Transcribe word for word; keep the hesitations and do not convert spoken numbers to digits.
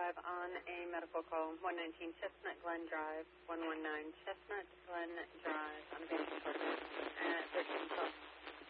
five on a medical call, one nineteen Chestnut Glen Drive, one one nine Chestnut Glen Drive.